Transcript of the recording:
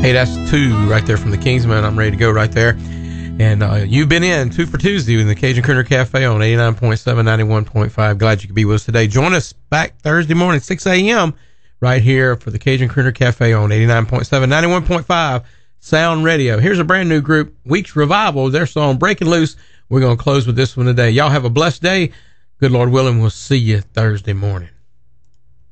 Hey, that's two right there from the Kingsmen. I'm ready to go right there. And you've been in 2 for Tuesday in the Cajun Crooner Cafe on 89.7, 91.5. Glad you could be with us today. Join us back Thursday morning, 6 a.m. right here for the Cajun Crooner Cafe on 89.7, 91.5 Sound Radio. Here's a brand new group, Weeks Revival. Their song Breaking Loose. We're going to close with this one today. Y'all have a blessed day. Good Lord willing, we'll see you Thursday morning.